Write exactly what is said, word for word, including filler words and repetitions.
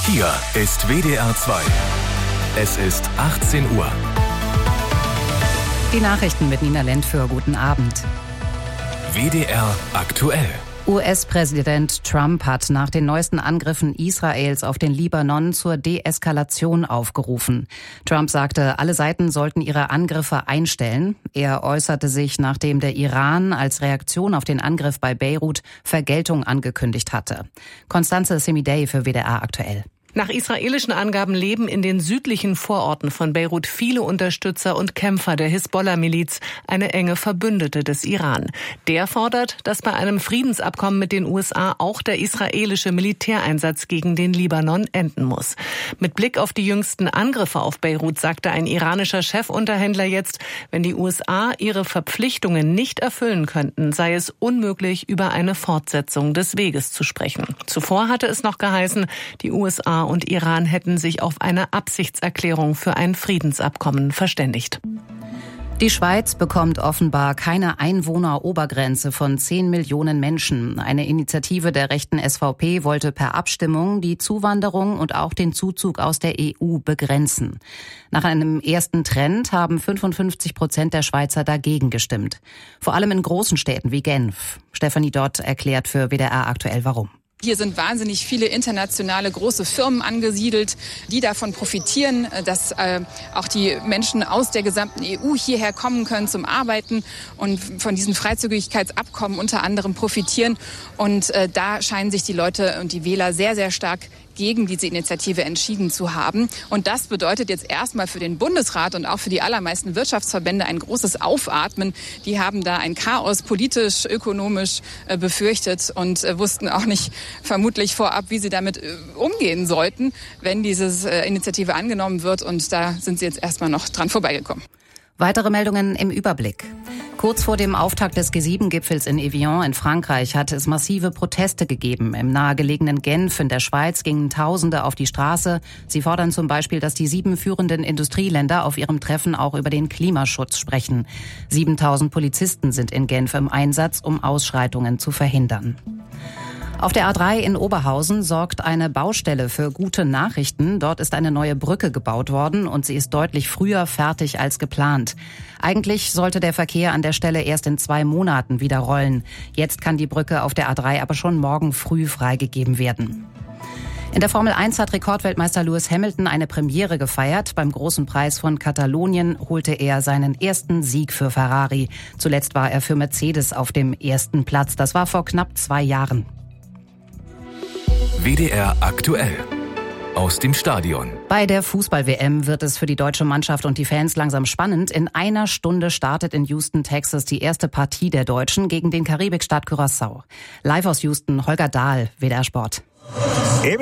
Hier ist W D R zwei. Es ist achtzehn Uhr. Die Nachrichten mit Nina Lentföhr. Guten Abend. W D R aktuell. U S-Präsident Trump hat nach den neuesten Angriffen Israels auf den Libanon zur Deeskalation aufgerufen. Trump sagte, alle Seiten sollten ihre Angriffe einstellen. Er äußerte sich, nachdem der Iran als Reaktion auf den Angriff bei Beirut Vergeltung angekündigt hatte. Constanze Semidey für W D R aktuell. Nach israelischen Angaben leben in den südlichen Vororten von Beirut viele Unterstützer und Kämpfer der Hisbollah-Miliz, eine enge Verbündete des Iran. Der fordert, dass bei einem Friedensabkommen mit den U S A auch der israelische Militäreinsatz gegen den Libanon enden muss. Mit Blick auf die jüngsten Angriffe auf Beirut sagte ein iranischer Chefunterhändler jetzt, wenn die U S A ihre Verpflichtungen nicht erfüllen könnten, sei es unmöglich, über eine Fortsetzung des Weges zu sprechen. Zuvor hatte es noch geheißen, die U S A und Iran hätten sich auf eine Absichtserklärung für ein Friedensabkommen verständigt. Die Schweiz bekommt offenbar keine Einwohnerobergrenze von zehn Millionen Menschen. Eine Initiative der rechten S V P wollte per Abstimmung die Zuwanderung und auch den Zuzug aus der E U begrenzen. Nach einem ersten Trend haben fünfundfünfzig Prozent der Schweizer dagegen gestimmt. Vor allem in großen Städten wie Genf. Stefanie Dott erklärt für W D R aktuell warum. Hier sind wahnsinnig viele internationale große Firmen angesiedelt, die davon profitieren, dass äh, auch die Menschen aus der gesamten E U hierher kommen können zum Arbeiten und von diesen Freizügigkeitsabkommen unter anderem profitieren. Und äh, da scheinen sich die Leute und die Wähler sehr, sehr stark gegen diese Initiative entschieden zu haben. Und das bedeutet jetzt erstmal für den Bundesrat und auch für die allermeisten Wirtschaftsverbände ein großes Aufatmen. Die haben da ein Chaos politisch, ökonomisch äh, befürchtet und äh, wussten auch nicht vermutlich vorab, wie sie damit äh, umgehen sollten, wenn diese äh, Initiative angenommen wird. Und da sind sie jetzt erstmal noch dran vorbeigekommen. Weitere Meldungen im Überblick. Kurz vor dem Auftakt des G sieben Gipfels in Evian in Frankreich hat es massive Proteste gegeben. Im nahegelegenen Genf in der Schweiz gingen Tausende auf die Straße. Sie fordern zum Beispiel, dass die sieben führenden Industrieländer auf ihrem Treffen auch über den Klimaschutz sprechen. siebentausend Polizisten sind in Genf im Einsatz, um Ausschreitungen zu verhindern. Auf der A drei in Oberhausen sorgt eine Baustelle für gute Nachrichten. Dort ist eine neue Brücke gebaut worden und sie ist deutlich früher fertig als geplant. Eigentlich sollte der Verkehr an der Stelle erst in zwei Monaten wieder rollen. Jetzt kann die Brücke auf der A drei aber schon morgen früh freigegeben werden. In der Formel eins hat Rekordweltmeister Lewis Hamilton eine Premiere gefeiert. Beim Großen Preis von Katalonien holte er seinen ersten Sieg für Ferrari. Zuletzt war er für Mercedes auf dem ersten Platz. Das war vor knapp zwei Jahren. W D R aktuell. Aus dem Stadion. Bei der Fußball-W M wird es für die deutsche Mannschaft und die Fans langsam spannend. In einer Stunde startet in Houston, Texas, die erste Partie der Deutschen gegen den Karibikstaat Curaçao. Live aus Houston, Holger Dahl, W D R Sport.